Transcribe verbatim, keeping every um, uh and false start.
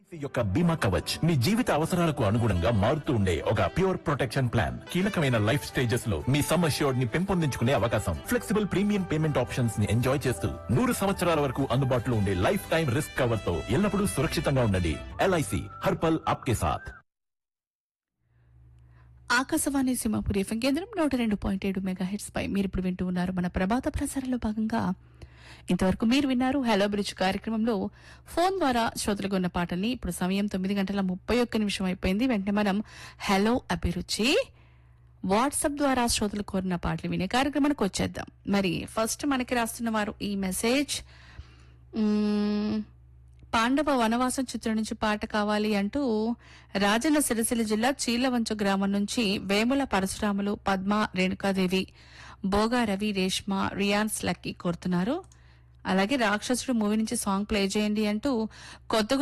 యొక్క బీమా కవచ్ మీ జీవిత అవసరాలకు అనుగుణంగా మారుతూ ఉండే ఒక ప్యూర్ ప్రొటెక్షన్ ప్లాన్. కీలకమైన లైఫ్ స్టేజెస్ లో మీ సమ్ అష్యూర్డ్ ని పెంపొందించుకునే అవకాశం, ఫ్లెక్సిబుల్ ప్రీమియం పేమెంట్ ఆప్షన్స్ ని ఎంజాయ్ చేస్తూ నూరు సంవత్సరాల వరకు అందుబాటులో ఉండే లైఫ్ టైం రిస్క్ కవర్ తో ఎల్లప్పుడూ సురక్షితంగా ఉండండి. ఎల్ఐసి హర్పల్ ఆప్కే సాథ్. ఆకాశవాణి సింహపురి ఎఫ్ఎం కేంద్రం నూట రెండు పాయింట్ ఏడు మెగా హెడ్స్ పై మీరు ఇప్పుడు వింటూ ఉన్నారు. మన ప్రభాత ప్రసారంలో భాగంగా ఇంతవరకు మీరు విన్నారు హలో బ్రిడ్జ్ కార్యక్రమంలో ఫోన్ ద్వారా శ్రోతలకు ఉన్న పాటల్ని. ఇప్పుడు సమయం తొమ్మిది గంటల ముప్పై ఒక్క నిమిషం అయిపోయింది. వెంటనే మనం హలో అభిరుచి వాట్సాప్ ద్వారా శ్రోతలు కోరిన పాటలు వినే కార్యక్రమానికి వచ్చేద్దాం. మరి ఫస్ట్ మనకి రాస్తున్న వారు ఈ మెసేజ్, పాండవ వనవాసం చిత్రం నుంచి పాట కావాలి అంటూ రాజన్న సిరిసిల్ల జిల్లా చీలవంచ గ్రామం నుంచి వేముల పరశురాములు, పద్మ, రేణుకాదేవి, బోగా రవి, రేష్మ, రియాన్స్ లక్కీ కోరుతున్నారు. అలాగే రాక్షసుడు మూవీ నుంచి సాంగ్ ప్లే చేయండి అంటూ కొత్త